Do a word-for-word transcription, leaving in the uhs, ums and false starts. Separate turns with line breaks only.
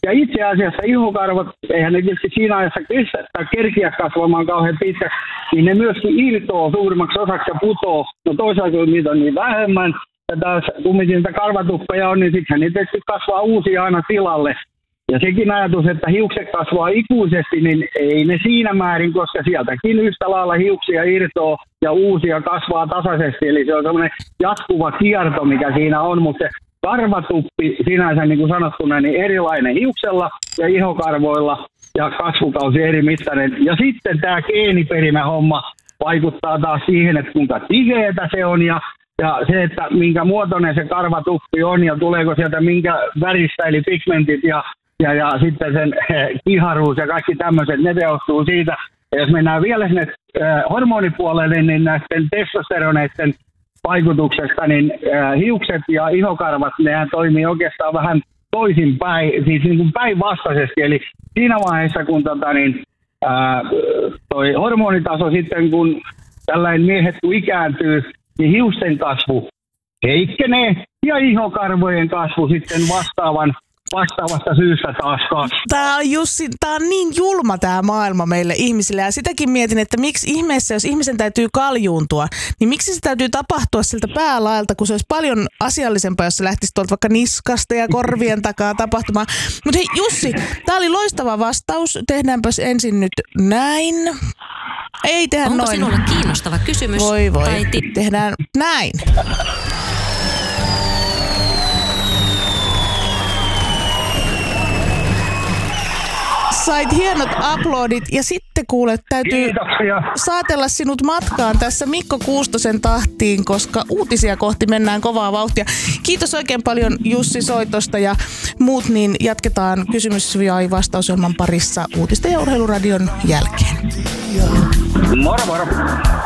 Ja itse asiassa ihokarvat, eihän ne tietysti siinä ajassa kestä tai kerkiä kasvamaan kauhean pitkä, niin ne myöskin irtoo suurimmaksi osaksi ja putoo. No toisaalta kun niitä on niin vähemmän, ja taas kumminkin niitä karvatuppeja on, niin sittenhän niitä kasvaa uusia aina tilalle. Ja sekin ajatus, että hiukset kasvaa ikuisesti, niin ei ne siinä määrin, koska sieltäkin yhtä lailla hiuksia irtoo ja uusia kasvaa tasaisesti. Eli se on semmoinen jatkuva kierto, mikä siinä on, mutta se karvatuppi sinänsä, niin kuin sanottuna, niin erilainen hiuksella ja ihokarvoilla ja kasvukausi eri mittainen. Ja sitten tämä geeniperimähomma vaikuttaa taas siihen, että kuinka tiheätä se on ja, ja se, että minkä muotoinen se karvatuppi on ja tuleeko sieltä minkä väristä, eli pigmentit ja, ja, ja sitten sen kiharuus ja kaikki tämmöiset, ne teostuu siitä. Ja jos mennään vielä sinne äh, hormonipuolelle, niin näiden testosteroneiden vaikutuksesta, niin äh, hiukset ja ihokarvat, nehän toimii oikeastaan vähän toisinpäin, siis niin kuin päinvastaisesti. Eli siinä vaiheessa, kun tota, niin, ää, toi hormonitaso sitten, kun tällainen miehet kun ikääntyy, niin hiusten kasvu heikkenee ja ihokarvojen kasvu sitten vastaavan vastaavasta syystä taas kasvaa.
Tämä on Jussi, tämä on niin julma tämä maailma meille ihmisille ja sitäkin mietin, että miksi ihmeessä, jos ihmisen täytyy kaljuuntua, niin miksi se täytyy tapahtua siltä päälaelta, kun se olisi paljon asiallisempaa, jos se lähtisi tuolta vaikka niskasta ja korvien takaa tapahtumaan. Mutta hei Jussi, tämä oli loistava vastaus. Tehdäänpäs ensin nyt näin. Ei tehdä
Onko
noin.
Onko sinulle kiinnostava kysymys?
Voi voi,
tai ti-
tehdään näin. Sait hienot uploadit ja sitten kuule, täytyy
Kiitoksia.
saatella sinut matkaan tässä Mikko Kuustosen tahtiin, koska uutisia kohti mennään kovaa vauhtia. Kiitos oikein paljon Jussi soitosta ja muut, niin jatketaan kysymys- ja vastausohjelman parissa uutisten ja urheiluradion jälkeen.
Moro moro.